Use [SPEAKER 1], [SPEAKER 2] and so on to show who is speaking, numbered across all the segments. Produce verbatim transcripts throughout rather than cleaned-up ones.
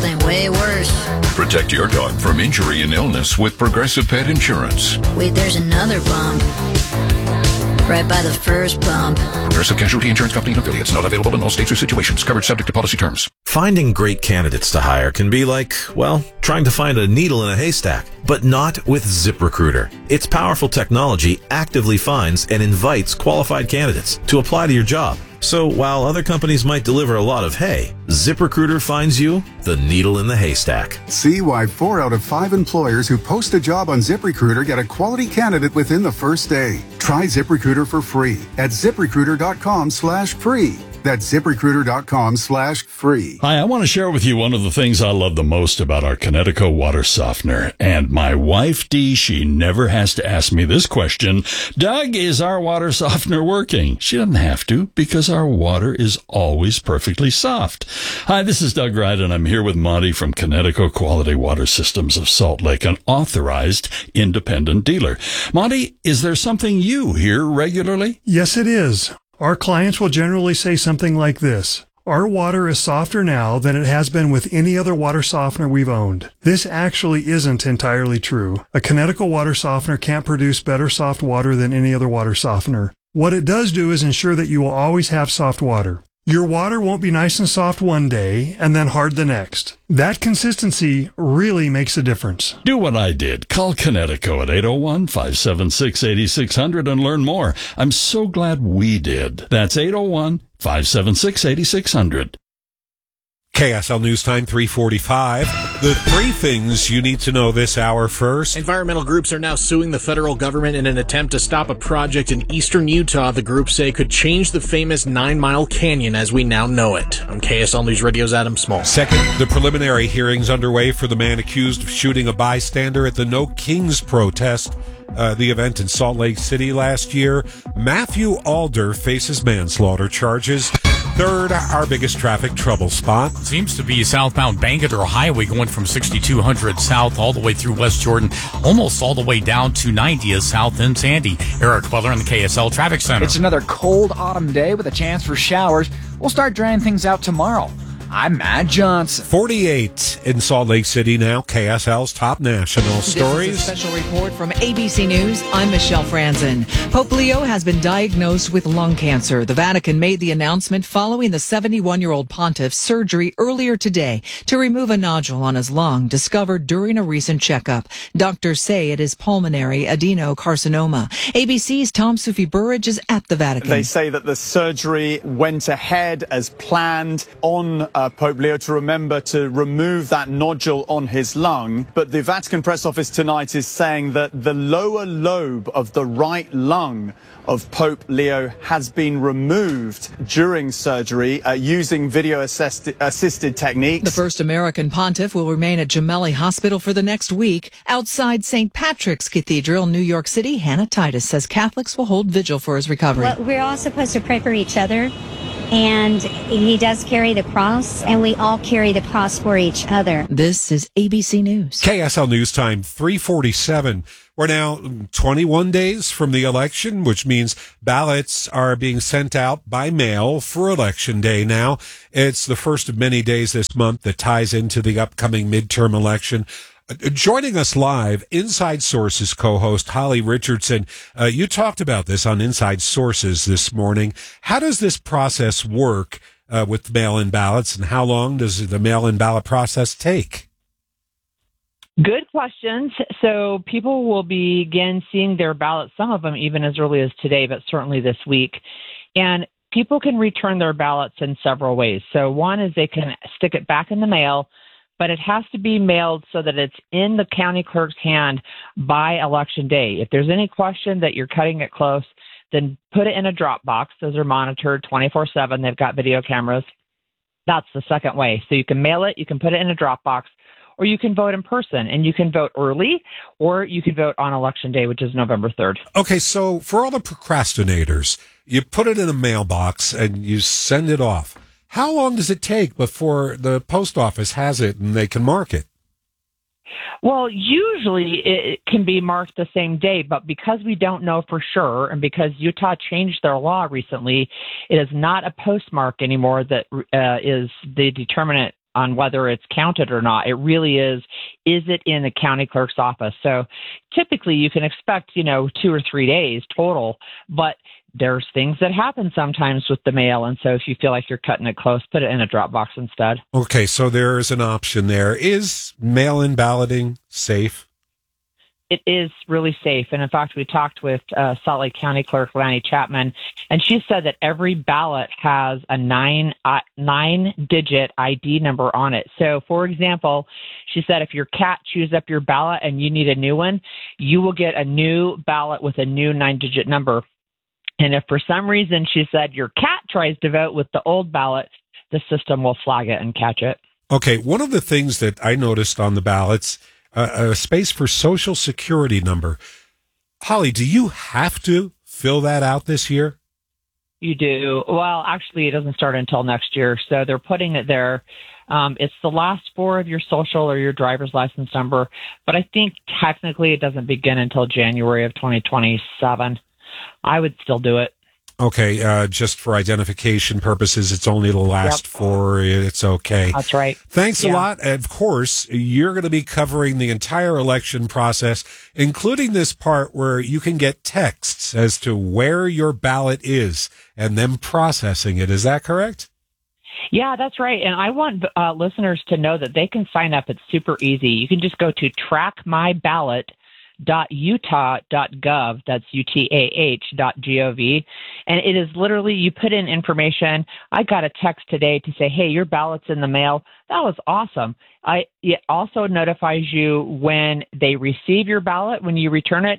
[SPEAKER 1] something way worse.
[SPEAKER 2] Protect your dog from injury and illness with Progressive Pet Insurance.
[SPEAKER 1] Wait, there's another bump. Right by the first bump.
[SPEAKER 2] Progressive Casualty Insurance Company and affiliates. Not available in all states or situations. Coverage subject to policy terms.
[SPEAKER 3] Finding great candidates to hire can be like, well, trying to find a needle in a haystack. But not with ZipRecruiter. Its powerful technology actively finds and invites qualified candidates to apply to your job. So while other companies might deliver a lot of hay, ZipRecruiter finds you the needle in the haystack.
[SPEAKER 4] See why four out of five employers who post a job on ZipRecruiter get a quality candidate within the first day. Try ZipRecruiter for free at ZipRecruiter.com slash free. That's ZipRecruiter.com slash free.
[SPEAKER 5] Hi, I want to share with you one of the things I love the most about our Kinetico water softener. And my wife, Dee, she never has to ask me this question. Doug, is our water softener working? She doesn't have to, because our water is always perfectly soft. Hi, this is Doug Wright, and I'm here with Monty from Kinetico Quality Water Systems of Salt Lake, an authorized independent dealer. Monty, is there something you hear regularly?
[SPEAKER 6] Yes, it is. Our clients will generally say something like this: our water is softer now than it has been with any other water softener we've owned. This actually isn't entirely true. A Kinetico water softener can't produce better soft water than any other water softener. What it does do is ensure that you will always have soft water. Your water won't be nice and soft one day and then hard the next. That consistency really makes a difference.
[SPEAKER 5] Do what I did. Call Kinetico at eight oh one, five seven six, eight six zero zero and learn more. I'm so glad we did. That's eight oh one, five seven six, eight six zero zero.
[SPEAKER 7] K S L News Time three forty-five. The three things you need to know this hour first.
[SPEAKER 8] Environmental groups are now suing the federal government in an attempt to stop a project in eastern Utah the groups say could change the famous Nine Mile Canyon as we now know it. I'm K S L News Radio's Adam Small.
[SPEAKER 7] Second, the preliminary hearings underway for the man accused of shooting a bystander at the No Kings protest, uh, the event in Salt Lake City last year. Matthew Alder faces manslaughter charges. Third, our biggest traffic trouble spot
[SPEAKER 9] seems to be southbound Bangerter Highway going from sixty-two hundred south all the way through West Jordan, almost all the way down to ninetieth south in Sandy. Eric Butler in the K S L Traffic Center.
[SPEAKER 10] It's another cold autumn day with a chance for showers. We'll start drying things out tomorrow. I'm Matt Johnson.
[SPEAKER 7] forty-eight in Salt Lake City now. K S L's top national stories.
[SPEAKER 11] This is a special report from A B C News. I'm Michelle Franzen. Pope Leo has been diagnosed with lung cancer. The Vatican made the announcement following the seventy-one-year-old pontiff's surgery earlier today to remove a nodule on his lung discovered during a recent checkup. Doctors say it is pulmonary adenocarcinoma. A B C's Tom Sufi Burridge is at the Vatican.
[SPEAKER 12] They say that the surgery went ahead as planned on Uh, Pope Leo to remember to remove that nodule on his lung. But the Vatican press office tonight is saying that the lower lobe of the right lung of Pope Leo has been removed during surgery uh, using video assist- assisted techniques.
[SPEAKER 11] The first American pontiff will remain at Gemelli Hospital for the next week. Outside Saint Patrick's Cathedral in New York City, Hannah Titus says Catholics will hold vigil for his recovery.
[SPEAKER 13] Well, we're all supposed to pray for each other. And he does carry the cross, and we all carry the cross for each other.
[SPEAKER 11] This is A B C News.
[SPEAKER 7] K S L News Time three forty-seven. We're now twenty-one days from the election, which means ballots are being sent out by mail for Election Day now. It's the first of many days this month that ties into the upcoming midterm election. Joining us live, Inside Sources co-host Holly Richardson. Uh, you talked about this on Inside Sources this morning. How does this process work uh, with mail-in ballots, and how long does the mail-in ballot process take?
[SPEAKER 14] Good questions. So people will begin seeing their ballots, some of them even as early as today, but certainly this week. And people can return their ballots in several ways. So one is they can stick it back in the mail, but it has to be mailed so that it's in the county clerk's hand by Election Day. If there's any question that you're cutting it close, then put it in a drop box. Those are monitored twenty-four seven. They've got video cameras. That's the second way. So you can mail it, you can put it in a drop box, or you can vote in person, and you can vote early, or you can vote on Election Day, which is November third.
[SPEAKER 7] Okay, so for all the procrastinators, you put it in a mailbox and you send it off. How long does it take before the post office has it and they can mark it?
[SPEAKER 14] Well, usually it can be marked the same day, but because we don't know for sure, and because Utah changed their law recently, it is not a postmark anymore that uh, is the determinant on whether it's counted or not. It really is, is it in the county clerk's office? So typically you can expect, you know, two or three days total, but there's things that happen sometimes with the mail. And so if you feel like you're cutting it close, put it in a drop box instead.
[SPEAKER 7] Okay, so there is an option there. Is mail-in balloting safe?
[SPEAKER 14] It is really safe. And in fact, we talked with uh, Salt Lake County Clerk Lanny Chapman, and she said that every ballot has a nine, uh, nine-digit I D number on it. So, for example, she said if your cat chews up your ballot and you need a new one, you will get a new ballot with a new nine-digit number. And if for some reason, she said, your cat tries to vote with the old ballot, the system will flag it and catch it.
[SPEAKER 7] Okay, one of the things that I noticed on the ballots, uh, a space for social security number. Holly, do you have to fill that out this year?
[SPEAKER 14] You do. Well, actually, it doesn't start until next year. So they're putting it there. Um, it's the last four of your social or your driver's license number. But I think technically it doesn't begin until January of twenty twenty-seven. I would still do it.
[SPEAKER 7] Okay, uh, just for identification purposes, it's only the last yep. four. It's okay.
[SPEAKER 14] That's right.
[SPEAKER 7] Thanks
[SPEAKER 14] yeah.
[SPEAKER 7] a lot. And of course, you're going to be covering the entire election process, including this part where you can get texts as to where your ballot is and them processing it. Is that correct?
[SPEAKER 14] Yeah, that's right. And I want uh, listeners to know that they can sign up. It's super easy. You can just go to track my ballot dot utah dot gov. That's U T A H dot G O V. And it is literally, you put in information. I got a text today to say, hey, your ballot's in the mail. That was awesome. I, it also notifies you when they receive your ballot, when you return it,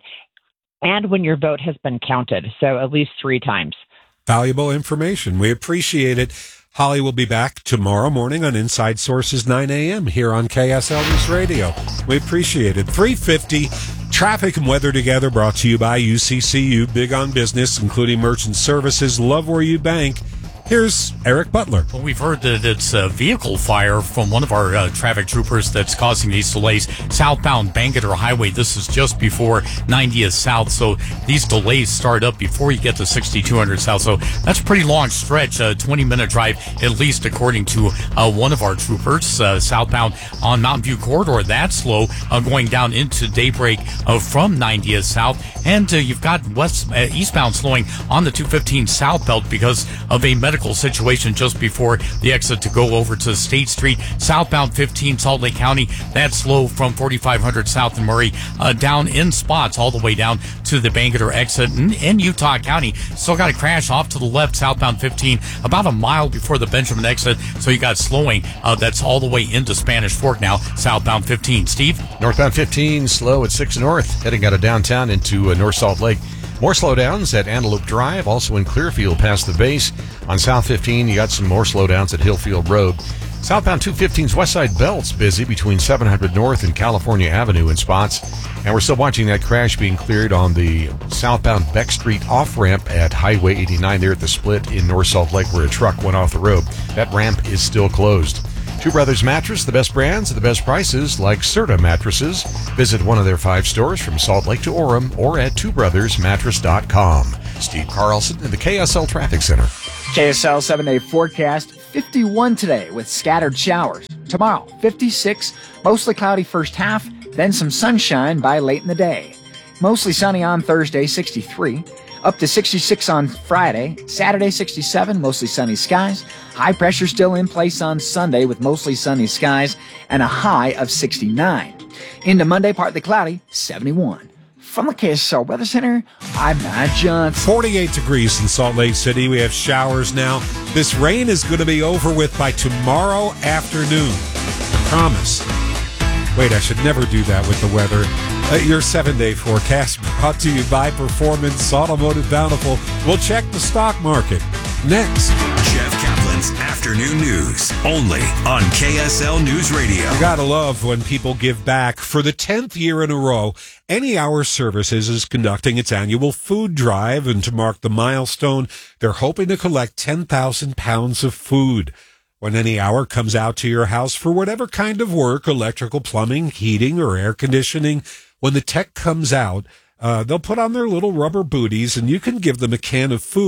[SPEAKER 14] and when your vote has been counted. So at least three times.
[SPEAKER 7] Valuable information. We appreciate it. Holly will be back tomorrow morning on Inside Sources nine a.m. here on K S L News Radio. We appreciate it. three fifty Traffic and weather together, brought to you by U C C U, big on business, including merchant services. Love where you bank. Here's Eric Butler.
[SPEAKER 9] Well, we've heard that it's a vehicle fire from one of our uh, traffic troopers that's causing these delays. Southbound Bangerter Highway, this is just before ninetieth South, so these delays start up before you get to sixty-two hundred South. So that's a pretty long stretch, a twenty-minute drive, at least according to uh, one of our troopers. Uh, southbound on Mountain View Corridor, that's slow, uh, going down into Daybreak uh, from ninetieth South. And uh, you've got west uh, eastbound slowing on the two fifteen southbound because of a medical situation just before the exit to go over to State Street. Southbound fifteen Salt Lake County, that's slow from forty-five hundred South and Murray uh, down in spots all the way down to the Bangerter exit. In, in Utah County, still got a crash off to the left, southbound fifteen, about a mile before the Benjamin exit. So you got slowing uh, that's all the way into Spanish Fork now, southbound fifteen. Steve?
[SPEAKER 15] Northbound fifteen, slow at six North, heading out of downtown into uh, North Salt Lake. More slowdowns at Antelope Drive, also in Clearfield past the base. On South fifteen, you got some more slowdowns at Hillfield Road. Southbound two fifteen's West Side Belt's busy between seven hundred North and California Avenue in spots. And we're still watching that crash being cleared on the southbound Beck Street off-ramp at Highway eighty-nine there at the split in North Salt Lake where a truck went off the road. That ramp is still closed. Two Brothers Mattress, the best brands at the best prices, like Serta Mattresses. Visit one of their five stores from Salt Lake to Orem or at two brothers mattress dot com. Steve Carlson in the K S L Traffic Center.
[SPEAKER 10] K S L seven-day forecast, fifty-one today with scattered showers. Tomorrow, fifty-six, mostly cloudy first half, then some sunshine by late in the day. Mostly sunny on Thursday, sixty-three. Up to sixty-six on Friday. Saturday, sixty-seven, mostly sunny skies. High pressure still in place on Sunday with mostly sunny skies and a high of sixty-nine. Into Monday, partly cloudy, seventy-one. From the K S L Weather Center, I'm Matt Johnson.
[SPEAKER 7] forty-eight degrees in Salt Lake City. We have showers now. This rain is going to be over with by tomorrow afternoon. I promise. Wait, I should never do that with the weather. Uh, your seven-day forecast brought to you by Performance Automotive Bountiful. We'll check the stock market next.
[SPEAKER 16] Jeff Kaplan's Afternoon News, only on K S L News Radio.
[SPEAKER 7] You gotta love when people give back. For the tenth year in a row, Any Hour Services is conducting its annual food drive, and to mark the milestone, they're hoping to collect ten thousand pounds of food. When Any Hour comes out to your house for whatever kind of work, electrical, plumbing, heating, or air conditioning, when the tech comes out, uh, they'll put on their little rubber booties and you can give them a can of food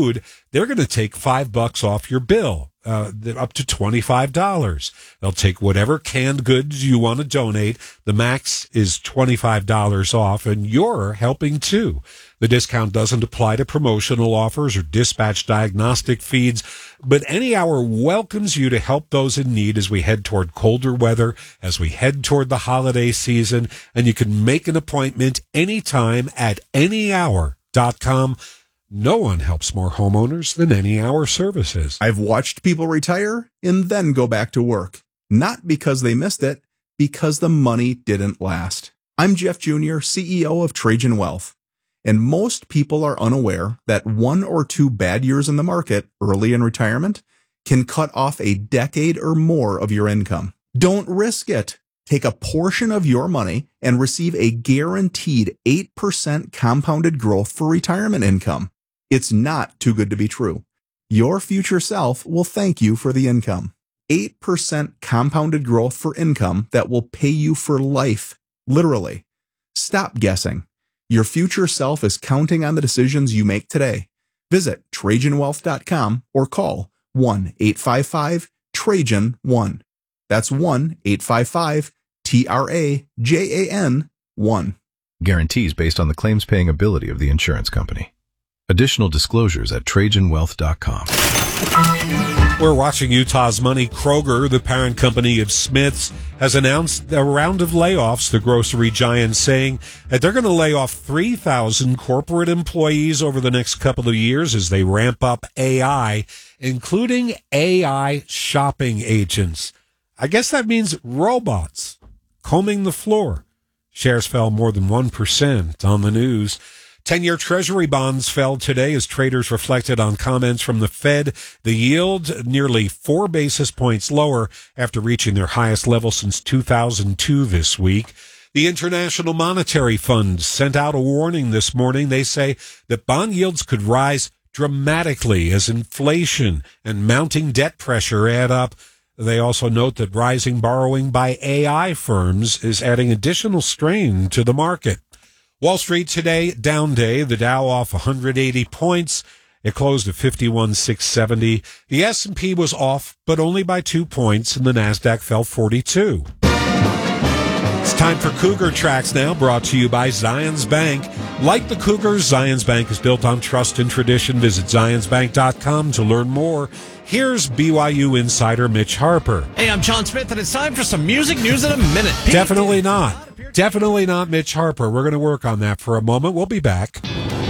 [SPEAKER 7] they're going to take five bucks off your bill, uh, up to twenty-five dollars. They'll take whatever canned goods you want to donate. The max is twenty-five dollars off, and you're helping too. The discount doesn't apply to promotional offers or dispatch diagnostic feeds, but Any Hour welcomes you to help those in need as we head toward colder weather, as we head toward the holiday season, and you can make an appointment anytime at any hour dot com. No one helps more homeowners than Any Hour Services.
[SPEAKER 17] I've watched people retire and then go back to work. Not because they missed it, because the money didn't last. I'm Jeff Junior, C E O of Trajan Wealth. And most people are unaware that one or two bad years in the market early in retirement can cut off a decade or more of your income. Don't risk it. Take a portion of your money and receive a guaranteed eight percent compounded growth for retirement income. It's not too good to be true. Your future self will thank you for the income. eight percent compounded growth for income that will pay you for life, literally. Stop guessing. Your future self is counting on the decisions you make today. Visit Trajan Wealth dot com or call one eight five five Trajan one. That's one eight five five T R A J A N one.
[SPEAKER 18] Guarantees based on the claims-paying ability of the insurance company. Additional disclosures at Trajan Wealth dot com.
[SPEAKER 7] We're watching Utah's money. Kroger, the parent company of Smith's, has announced a round of layoffs, the grocery giant saying that they're going to lay off three thousand corporate employees over the next couple of years as they ramp up A I, including A I shopping agents. I guess that means robots combing the floor. Shares fell more than one percent on the news. ten-year Treasury bonds fell today as traders reflected on comments from the Fed. The yield nearly four basis points lower after reaching their highest level since two thousand two this week. The International Monetary Fund sent out a warning this morning. They say that bond yields could rise dramatically as inflation and mounting debt pressure add up. They also note that rising borrowing by A I firms is adding additional strain to the market. Wall Street today, down day. The Dow off one hundred eighty points. It closed at fifty-one six seventy. The S and P was off, but only by two points, and the NASDAQ fell forty-two. It's time for Cougar Tracks now, brought to you by Zions Bank. Like the Cougars, Zions Bank is built on trust and tradition. Visit Zions Bank dot com to learn more. Here's B Y U insider Mitch Harper.
[SPEAKER 19] Hey, I'm John Smith, and it's time for some music news in a minute.
[SPEAKER 7] Definitely not. Definitely not Mitch Harper. We're going to work on that for a moment. We'll be back.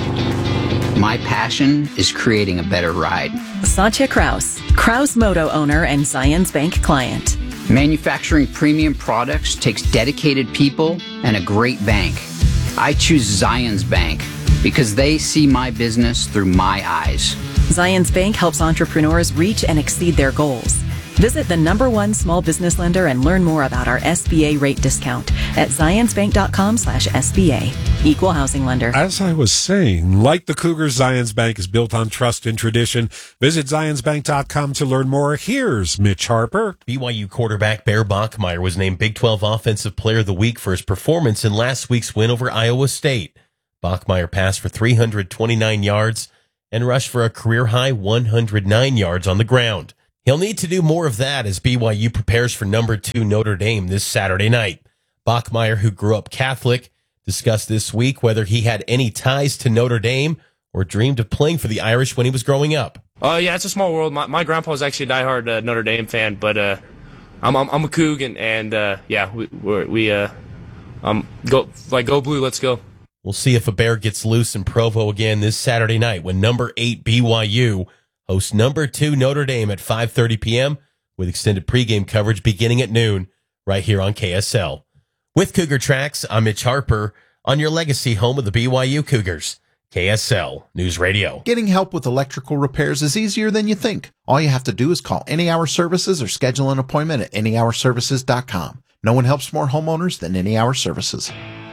[SPEAKER 20] My passion is creating a better ride.
[SPEAKER 21] Satya Kraus, Kraus Moto owner and Zions Bank client.
[SPEAKER 20] Manufacturing premium products takes dedicated people and a great bank. I choose Zions Bank because they see my business through my eyes.
[SPEAKER 21] Zions Bank helps entrepreneurs reach and exceed their goals. Visit the number one small business lender and learn more about our S B A rate discount at Zions Bank dot com slash S B A. Equal housing lender.
[SPEAKER 7] As I was saying, like the Cougars, Zions Bank is built on trust and tradition. Visit Zions Bank dot com to learn more. Here's Mitch Harper.
[SPEAKER 22] B Y U quarterback Bear Bachmeier was named Big twelve Offensive Player of the Week for his performance in last week's win over Iowa State. Bachmeier passed for three hundred twenty-nine yards and rushed for a career-high one hundred nine yards on the ground. He'll need to do more of that as B Y U prepares for number two Notre Dame this Saturday night. Bachmeier, who grew up Catholic, discussed this week whether he had any ties to Notre Dame or dreamed of playing for the Irish when he was growing up.
[SPEAKER 23] Oh, uh, yeah, it's a small world. My, my grandpa was actually a diehard uh, Notre Dame fan, but uh, I'm, I'm I'm a Coug, and, and uh, yeah, we we're, we uh, um go like go blue, let's go.
[SPEAKER 22] We'll see if a bear gets loose in Provo again this Saturday night when number eight B Y U hosts number two Notre Dame at five thirty p.m. with extended pregame coverage beginning at noon right here on K S L. With Cougar Tracks, I'm Mitch Harper on your legacy home of the B Y U Cougars. K S L News Radio.
[SPEAKER 24] Getting help with electrical repairs is easier than you think. All you have to do is call Any Hour Services or schedule an appointment at any hour services dot com. No one helps more homeowners than Any Hour Services.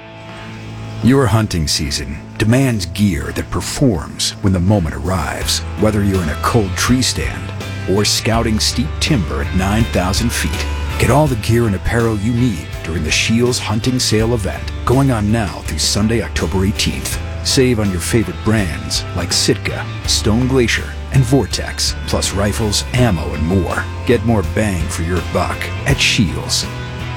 [SPEAKER 25] Your hunting season demands gear that performs when the moment arrives, whether you're in a cold tree stand or scouting steep timber at nine thousand feet. Get all the gear and apparel you need during the Shields Hunting Sale event, going on now through Sunday, October eighteenth. Save on your favorite brands like Sitka, Stone Glacier, and Vortex, plus rifles, ammo, and more. Get more bang for your buck at Shields.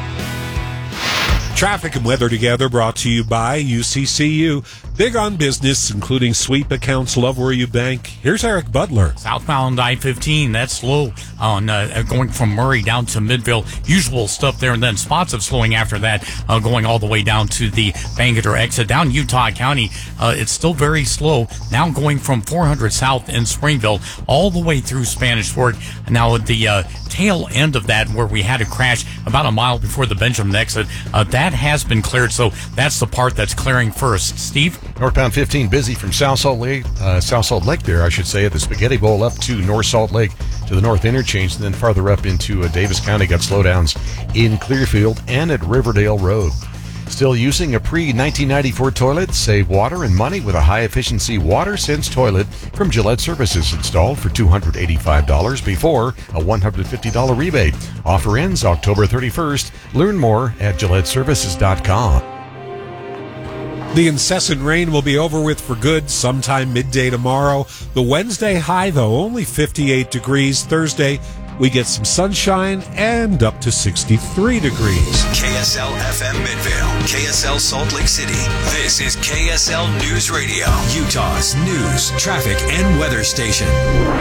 [SPEAKER 7] Traffic and weather together brought to you by U C C U. Big on business, including sweep accounts. Love where you bank. Here's Eric Butler.
[SPEAKER 9] Southbound I fifteen, that's slow on uh, going from Murray down to Midville. Usual stuff there, and then spots of slowing after that, uh, going all the way down to the Bangerter exit. Down Utah County, uh, it's still very slow. Now going from four hundred south in Springville all the way through Spanish Fork. Now at the uh, tail end of that, where we had a crash about a mile before the Benjamin exit, uh, that has been cleared. So that's the part that's clearing first. Steve?
[SPEAKER 15] Northbound fifteen busy from South Salt Lake, uh, South Salt Lake there, I should say, at the Spaghetti Bowl up to North Salt Lake to the north interchange, and then farther up into uh, Davis County. Got slowdowns in Clearfield and at Riverdale Road. Still using a pre nineteen ninety-four toilet? Save water and money with a high-efficiency WaterSense toilet from Gillette Services, installed for two hundred eighty-five dollars before a one hundred fifty dollars rebate. Offer ends October thirty-first. Learn more at Gillette Services dot com.
[SPEAKER 7] The incessant rain will be over with for good sometime midday tomorrow. The Wednesday high, though, only fifty-eight degrees. Thursday, we get some sunshine and up to sixty-three degrees.
[SPEAKER 16] K S L F M Midvale, K S L Salt Lake City. This is K S L News Radio, Utah's news, traffic, and weather station.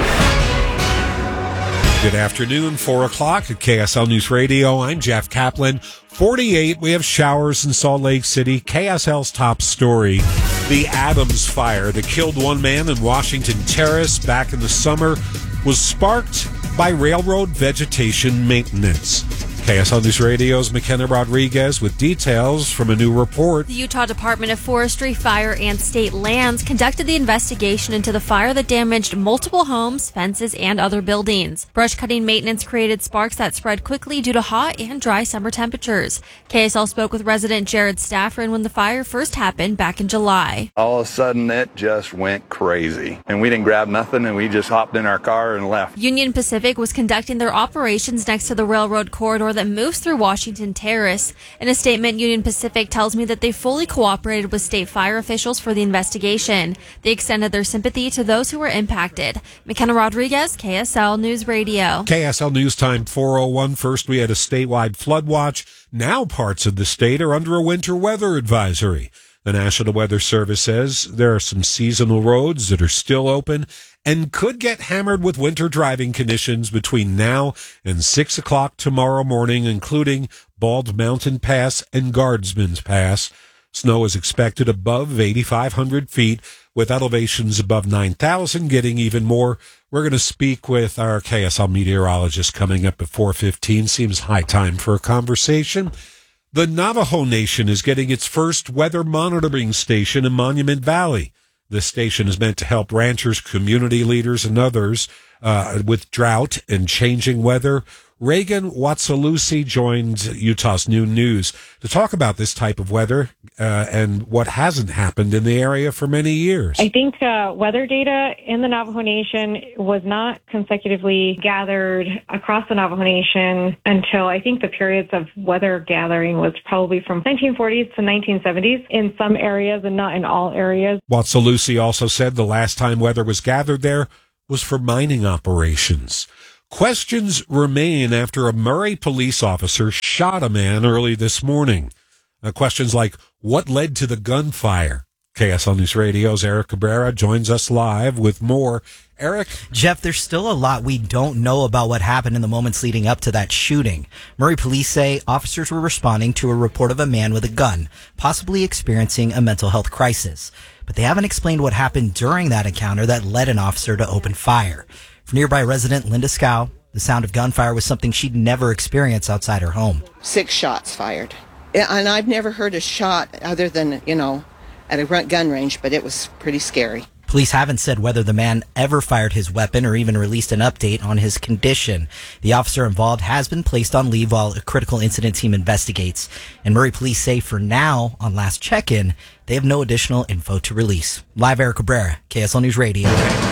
[SPEAKER 7] Good afternoon, four o'clock at K S L News Radio. I'm Jeff Kaplan. forty-eight, we have showers in Salt Lake City. K S L's top story, the Adams fire that killed one man in Washington Terrace back in the summer was sparked by railroad vegetation maintenance. K S L News Radio's McKenna Rodriguez with details from a new report.
[SPEAKER 1] The Utah Department of Forestry, Fire, and State Lands conducted the investigation into the fire that damaged multiple homes, fences, and other buildings. Brush cutting maintenance created sparks that spread quickly due to hot and dry summer temperatures. K S L spoke with resident Jared Stafford when the fire first happened back in July.
[SPEAKER 2] All of a sudden, it just went crazy. And we didn't grab nothing, and we just hopped in our car and left.
[SPEAKER 1] Union Pacific was conducting their operations next to the railroad corridor that moves through Washington Terrace. In a statement, Union Pacific tells me that they fully cooperated with state fire officials for the investigation. They extended their sympathy to those who were impacted. McKenna Rodriguez, K S L News Radio.
[SPEAKER 7] K S L News Time four oh one. First, we had a statewide flood watch. Now parts of the state are under a winter weather advisory. The National Weather Service says there are some seasonal roads that are still open and could get hammered with winter driving conditions between now and six o'clock tomorrow morning, including Bald Mountain Pass and Guardsman's Pass. Snow is expected above eighty-five hundred feet, with elevations above nine thousand getting even more. We're going to speak with our K S L meteorologist coming up at four fifteen. Seems high time for a conversation. The Navajo Nation is getting its first weather monitoring station in Monument Valley. This station is meant to help ranchers, community leaders, and others uh, with drought and changing weather. Reagan Watsalusi joined Utah's Noon News to talk about this type of weather uh, and what hasn't happened in the area for many years.
[SPEAKER 3] I think uh, weather data in the Navajo Nation was not consecutively gathered across the Navajo Nation until I think the periods of weather gathering was probably from nineteen forties to nineteen seventies in some areas and not in all areas.
[SPEAKER 7] Watsalusi also said the last time weather was gathered there was for mining operations. Questions remain after a Murray police officer shot a man early this morning. Uh, questions like, what led to the gunfire? K S L News Radio's Eric Cabrera joins us live with more. Eric?
[SPEAKER 4] Jeff, there's still a lot we don't know about what happened in the moments leading up to that shooting. Murray police say officers were responding to a report of a man with a gun, possibly experiencing a mental health crisis. But they haven't explained what happened during that encounter that led an officer to open fire. For nearby resident Linda Scow, the sound of gunfire was something she'd never experienced outside her home.
[SPEAKER 6] Six shots fired. And I've never heard a shot other than, you know, at a gun range, but it was pretty scary.
[SPEAKER 4] Police haven't said whether the man ever fired his weapon or even released an update on his condition. The officer involved has been placed on leave while a critical incident team investigates. And Murray police say for now, on last check-in, they have no additional info to release. Live, Eric Cabrera, K S L News Radio.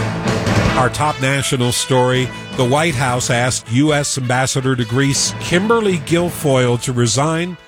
[SPEAKER 7] Our top national story, the White House asked U S Ambassador to Greece Kimberly Guilfoyle to resign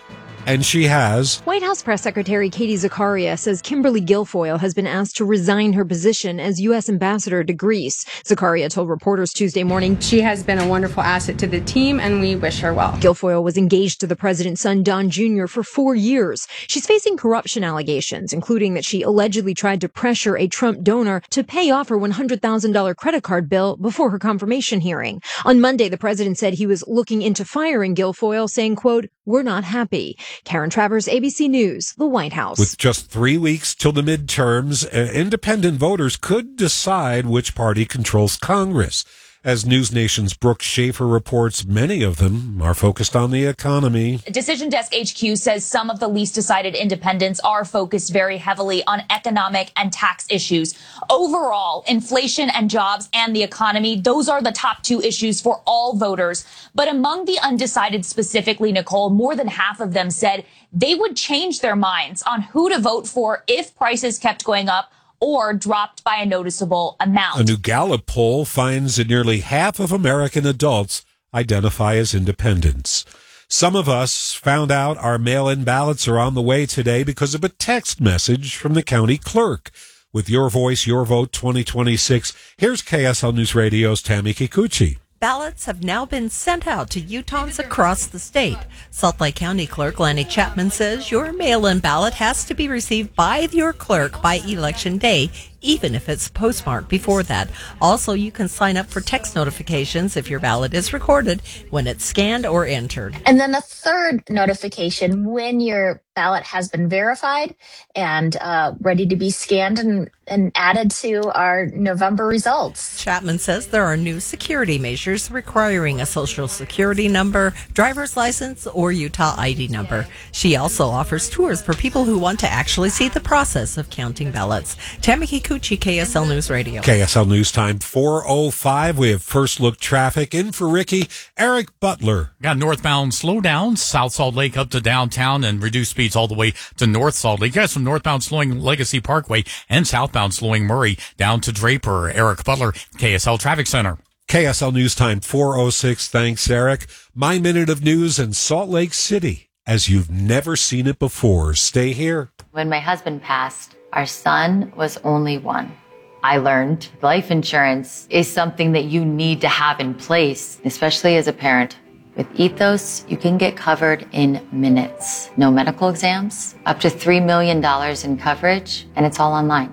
[SPEAKER 7] And she has.
[SPEAKER 5] White House Press Secretary Katie Zakaria says Kimberly Guilfoyle has been asked to resign her position as U S ambassador to Greece. Zakaria told reporters Tuesday morning,
[SPEAKER 8] "She has been a wonderful asset to the team, and we wish her well."
[SPEAKER 5] Guilfoyle was engaged to the president's son, Don Junior, for four years. She's facing corruption allegations, including that she allegedly tried to pressure a Trump donor to pay off her one hundred thousand dollars credit card bill before her confirmation hearing. On Monday, the president said he was looking into firing Guilfoyle, saying, quote, "We're not happy." Karen Travers, A B C News, the White House.
[SPEAKER 7] With just three weeks till the midterms, uh, independent voters could decide which party controls Congress. As News Nation's Brooke Schaefer reports, many of them are focused on the economy.
[SPEAKER 11] Decision Desk H Q says some of the least decided independents are focused very heavily on economic and tax issues. Overall, inflation and jobs and the economy, those are the top two issues for all voters. But among the undecided specifically, Nicole, more than half of them said they would change their minds on who to vote for if prices kept going up or dropped by a noticeable amount.
[SPEAKER 7] A new Gallup poll finds that nearly half of American adults identify as independents. Some of us found out our mail-in ballots are on the way today because of a text message from the county clerk. With Your Voice, Your Vote twenty twenty-six, here's K S L News Radio's Tammy Kikuchi.
[SPEAKER 12] Ballots have now been sent out to Utahns across the state. Salt Lake County Clerk Lanny Chapman says your mail-in ballot has to be received by your clerk by Election Day, even if it's postmarked before that. Also, you can sign up for text notifications if your ballot is recorded when it's scanned or entered.
[SPEAKER 13] And then a third notification when your ballot has been verified and uh, ready to be scanned and, and added to our November results.
[SPEAKER 12] Chapman says there are new security measures requiring a social security number, driver's license, or Utah I D number. She also offers tours for people who want to actually see the process of counting ballots. Tammy Kikuchi, K S L News Radio.
[SPEAKER 7] K S L News Time four oh five. We have first look traffic. In for Ricky, Eric Butler.
[SPEAKER 9] Got northbound slowdowns, South Salt Lake up to downtown, and reduced speeds all the way to North Salt Lake. You got some northbound slowing Legacy Parkway and southbound slowing Murray down to Draper. Eric Butler, K S L Traffic Center.
[SPEAKER 7] K S L News Time four oh six. Thanks, Eric. My Minute of News in Salt Lake City, as you've never seen it before. Stay here.
[SPEAKER 26] When my husband passed, our son was only one. I learned life insurance is something that you need to have in place, especially as a parent. With Ethos, you can get covered in minutes. No medical exams, up to three million dollars in coverage, and it's all online.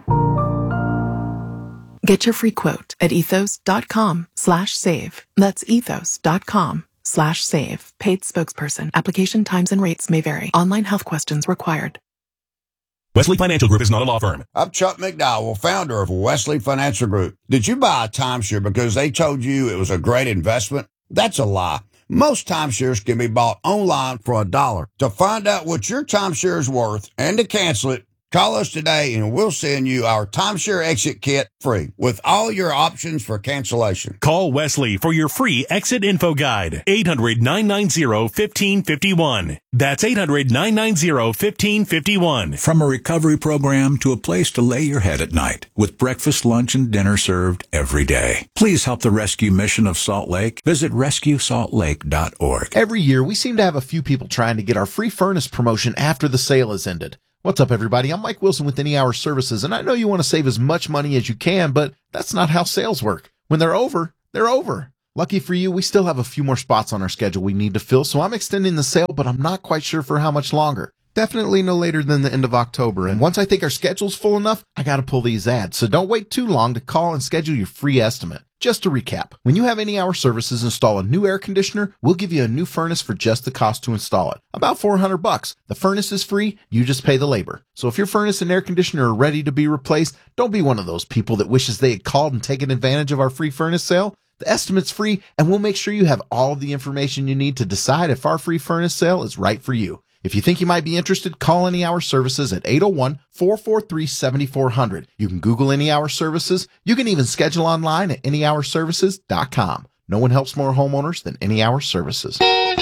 [SPEAKER 27] Get your free quote at ethos.com slash save. That's ethos.com slash save. Paid spokesperson. Application times and rates may vary. Online health questions required.
[SPEAKER 28] Wesley Financial Group is not a law firm.
[SPEAKER 29] I'm Chuck McDowell, founder of Wesley Financial Group. Did you buy a timeshare because they told you it was a great investment? That's a lie. Most timeshares can be bought online for a dollar. To find out what your timeshare is worth and to cancel it, call us today and we'll send you our timeshare exit kit free with all your options for cancellation.
[SPEAKER 28] Call Wesley for your free exit info guide. eight hundred, nine nine zero, one five five one. That's eight hundred, nine nine zero, one five five one.
[SPEAKER 25] From a recovery program to a place to lay your head at night with breakfast, lunch, and dinner served every day. Please help the rescue mission of Salt Lake. Visit rescue salt lake dot org.
[SPEAKER 24] Every year, we seem to have a few people trying to get our free furnace promotion after the sale has ended. What's up, everybody? I'm Mike Wilson with Any Hour Services, and I know you want to save as much money as you can, but that's not how sales work. When they're over, they're over. Lucky for you, we still have a few more spots on our schedule we need to fill, so I'm extending the sale, but I'm not quite sure for how much longer. Definitely no later than the end of October, and once I think our schedule's full enough, I gotta pull these ads, so don't wait too long to call and schedule your free estimate. Just to recap, when you have Any Hour Services install a new air conditioner, we'll give you a new furnace for just the cost to install it. About four hundred bucks. The furnace is free, you just pay the labor. So if your furnace and air conditioner are ready to be replaced, don't be one of those people that wishes they had called and taken advantage of our free furnace sale. The estimate's free, and we'll make sure you have all of the information you need to decide if our free furnace sale is right for you. If you think you might be interested, call Any Hour Services at eight oh one, four four three, seven four zero zero. You can Google Any Hour Services. You can even schedule online at any hour services dot com. No one helps more homeowners than Any Hour Services.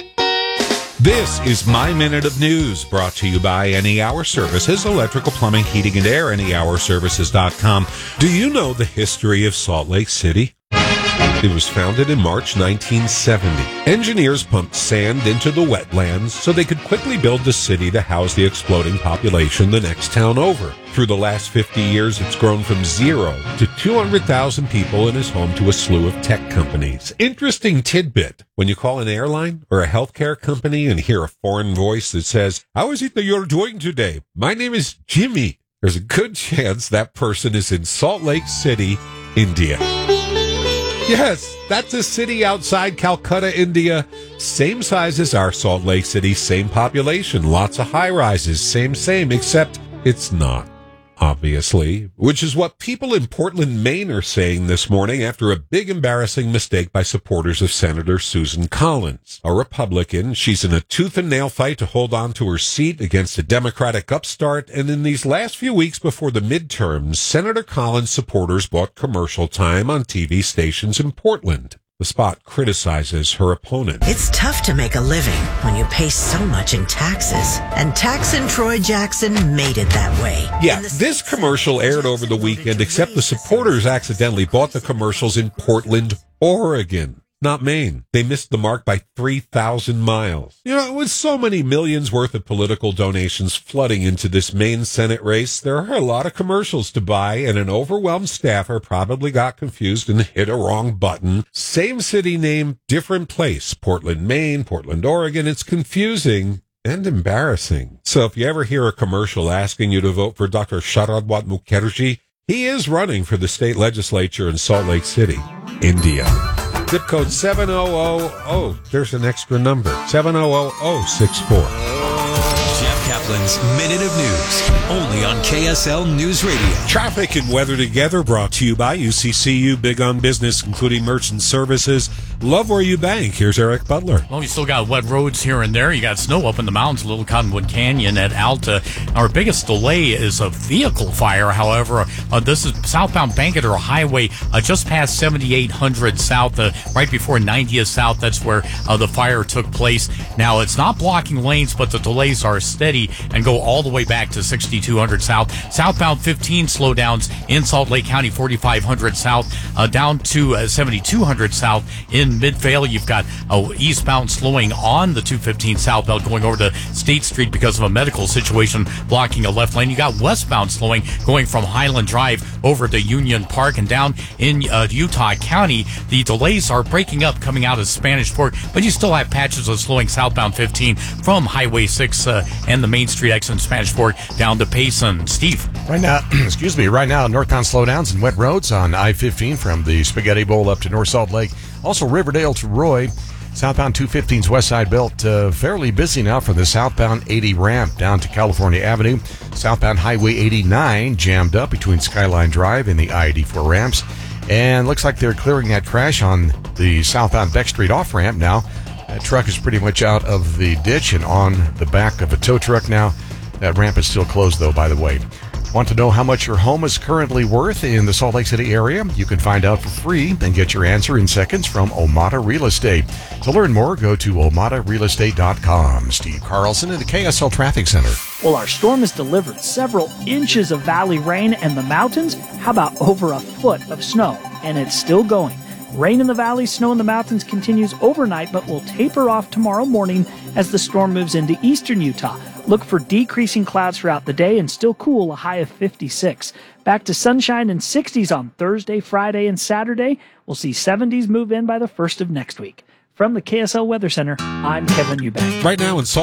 [SPEAKER 7] This is My Minute of News, brought to you by Any Hour Services, electrical, plumbing, heating, and air, any hour services dot com. Do you know the history of Salt Lake City? It was founded in March nineteen seventy. Engineers pumped sand into the wetlands so they could quickly build the city to house the exploding population the next town over. Through the last fifty years, it's grown from zero to two hundred thousand people and is home to a slew of tech companies. Interesting tidbit. When you call an airline or a healthcare company and hear a foreign voice that says, "How is it that you're doing today? My name is Jimmy," there's a good chance that person is in Salt Lake City, India. Yes, that's a city outside Calcutta, India. Same size as our Salt Lake City, same population, lots of high-rises, same, same, except it's not, obviously, which is what people in Portland, Maine are saying this morning after a big embarrassing mistake by supporters of Senator Susan Collins, a Republican. She's in a tooth and nail fight to hold on to her seat against a Democratic upstart, and in these last few weeks before the midterms, Senator Collins supporters bought commercial time on T V stations in Portland. The spot criticizes her opponent.
[SPEAKER 10] It's tough to make a living when you pay so much in taxes. And Taxin' Troy Jackson made it that way.
[SPEAKER 7] Yeah, this commercial aired over the weekend, except the supporters accidentally bought the commercials in Portland, Oregon, not Maine. They missed the mark by three thousand miles. You know, with so many millions worth of political donations flooding into this Maine Senate race, there are a lot of commercials to buy, and an overwhelmed staffer probably got confused and hit a wrong button. Same city name, different place. Portland, Maine, Portland, Oregon. It's confusing and embarrassing. So if you ever hear a commercial asking you to vote for Doctor Sharadwat Mukherjee, he is running for the state legislature in Salt Lake City, India. Zip code seven zero zero. Oh, there's an extra number. seven zero zero zero six four.
[SPEAKER 16] Jeff Kaplan's Minute of News, only on K S L News Radio.
[SPEAKER 7] Traffic and weather together, brought to you by U C C U, big on business, including merchant services. Love where you bank. Here's Eric Butler.
[SPEAKER 9] Well, you still got wet roads here and there. You got snow up in the mountains, Little Cottonwood Canyon at Alta. Our biggest delay is a vehicle fire. However, uh, this is southbound Bangerter Highway, uh, just past seventy-eight hundred south, uh, right before ninetieth south. That's where uh, the fire took place. Now, it's not blocking lanes, but the delays are steady and go all the way back to sixty-two hundred south. Southbound fifteen slowdowns in Salt Lake County, forty-five hundred south, uh, down to uh, seventy-two hundred south in Midvale. You've got uh, eastbound slowing on the two fifteen southbound going over to State Street because of a medical situation blocking a left lane. You got westbound slowing going from Highland Drive over to Union Park, and down in uh, Utah County, the delays are breaking up coming out of Spanish Fork, but you still have patches of slowing southbound fifteen from Highway six uh, and the Main Street exit in Spanish Fork down to Payson. Steve.
[SPEAKER 15] Right now, excuse me, right now, northbound slowdowns and wet roads on I fifteen from the Spaghetti Bowl up to North Salt Lake. Also, Riverdale to Roy. Southbound two fifteen's West Side Belt uh, fairly busy now from the southbound eighty ramp down to California Avenue. Southbound Highway eighty-nine jammed up between Skyline Drive and the I eighty-four ramps. And looks like they're clearing that crash on the southbound Beck Street off ramp now. That truck is pretty much out of the ditch and on the back of a tow truck now. That ramp is still closed, though, by the way. Want to know how much your home is currently worth in the Salt Lake City area? You can find out for free and get your answer in seconds from Omada Real Estate. To learn more, go to omada real estate dot com. Steve Carlson in the K S L Traffic Center.
[SPEAKER 14] Well, our storm has delivered several inches of valley rain, and the mountains, how about over a foot of snow? And it's still going. Rain in the valley, snow in the mountains continues overnight, but will taper off tomorrow morning as the storm moves into eastern Utah. Look for decreasing clouds throughout the day and still cool, a high of fifty-six. Back to sunshine and sixties on Thursday, Friday, and Saturday. We'll see seventies move in by the first of next week. From the K S L Weather Center, I'm Kevin Eubank.
[SPEAKER 7] Right now in Salt